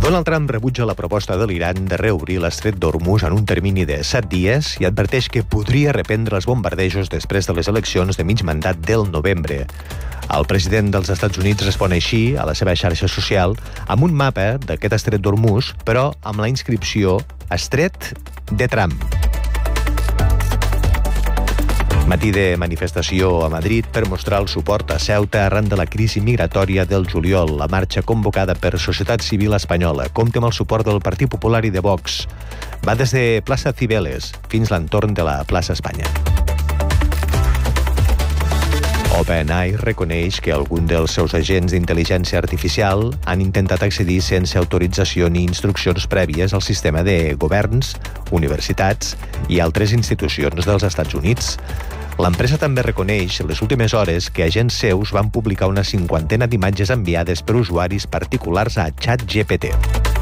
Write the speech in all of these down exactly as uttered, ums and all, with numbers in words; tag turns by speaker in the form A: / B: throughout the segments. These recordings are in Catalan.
A: Donald Trump rebutja la proposta de l'Iran de reobrir l'estret d'Hormuz en un termini de set dies i adverteix que podria reprendre els bombardejos després de les eleccions de mig mandat del novembre. El president dels Estats Units respon així a la seva xarxa social amb un mapa d'aquest estret d'Hormuz, però amb la inscripció Estret de Trump. Matí de manifestació a Madrid per mostrar el suport a Ceuta arran de la crisi migratòria del juliol. La marxa convocada per Societat Civil Espanyola compta amb el suport del Partit Popular i de Vox. Va des de plaça Cibeles fins l'entorn de la plaça Espanya. OpenAI reconeix que alguns dels seus agents d'intel·ligència artificial han intentat accedir sense autorització ni instruccions prèvies al sistema de governs, universitats i altres institucions dels Estats Units. L'empresa també reconeix les últimes hores que agents seus van publicar una cinquantena d'imatges enviades per usuaris particulars a ChatGPT.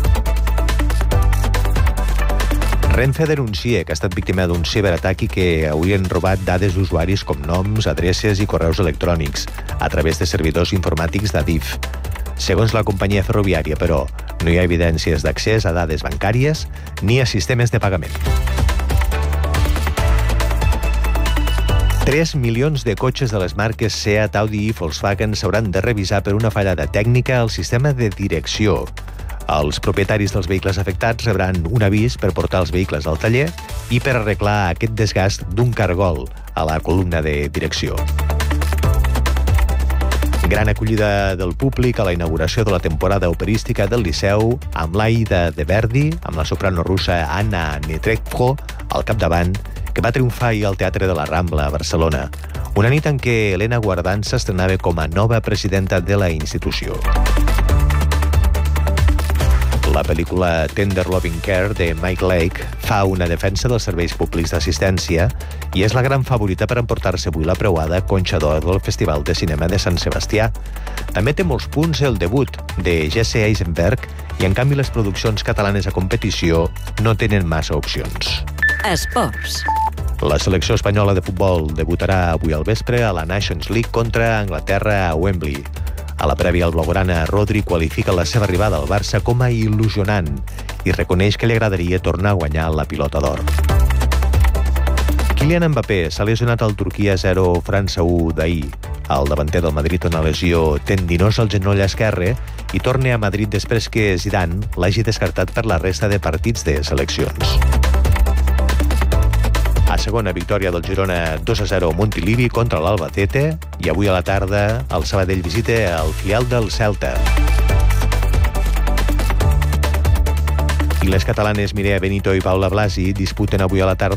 A: Renfe denuncia que ha estat víctima d'un ciberatac i que haurien robat dades d'usuaris com noms, adreces i correus electrònics a través de servidors informàtics d'Adif. Segons la companyia ferroviària, però, no hi ha evidències d'accés a dades bancàries ni a sistemes de pagament. tres milions de cotxes de les marques Seat, Audi i Volkswagen s'hauran de revisar per una fallada tècnica al sistema de direcció. Els propietaris dels vehicles afectats rebran un avís per portar els vehicles al taller i per arreglar aquest desgast d'un cargol a la columna de direcció. Gran acollida del públic a la inauguració de la temporada operística del Liceu amb l'Aida de Verdi, amb la soprano russa Anna Netrebko al capdavant, que va triomfar ahir al Teatre de la Rambla a Barcelona. Una nit en què Helena Guardans s'estrenava com a nova presidenta de la institució. La pel·lícula Tender Loving Care de Mike Lake fa una defensa dels serveis públics d'assistència i és la gran favorita per emportar-se avui la preuada Conxa d'Or del Festival de Cinema de Sant Sebastià. També té molts punts el debut de Jesse Eisenberg i, en canvi, les produccions catalanes a competició no tenen massa opcions.
B: Esports.
A: La selecció espanyola de futbol debutarà avui al vespre a la Nations League contra Anglaterra a Wembley. A la prèvia, el blaugrana Rodri qualifica la seva arribada al Barça com a il·lusionant i reconeix que li agradaria tornar a guanyar la pilota d'or. Kylian Mbappé s'ha lesionat al Turquia zero França u d'ahir. El davanter del Madrid té una lesió tendinosa al genoll esquerre i torna a Madrid després que Zidane l'hagi descartat per la resta de partits de seleccions. A segona, victòria del Girona dos a zero a Montilivi contra l'Albacete i avui a la tarda el Sabadell visita el filial del Celta. I les catalanes Mireia Benito i Paula Blasi disputen avui a la tarda